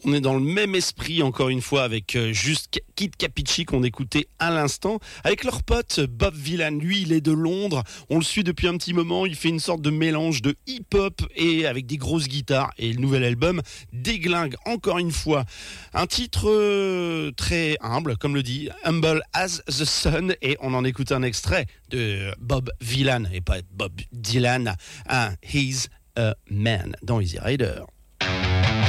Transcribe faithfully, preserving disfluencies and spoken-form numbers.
On est dans le même esprit encore une fois avec euh, juste Kid Capici qu'on écoutait à l'instant avec leur pote Bob Vylan. Lui, il est de Londres. On le suit depuis un petit moment. Il fait une sorte de mélange de hip-hop et avec des grosses guitares. Et le nouvel album déglingue encore une fois. Un titre euh, très humble, comme le dit, Humble as the Sun. Et on en écoute un extrait de Bob Vylan et pas Bob Dylan. Un He's a Man dans Easy Rider.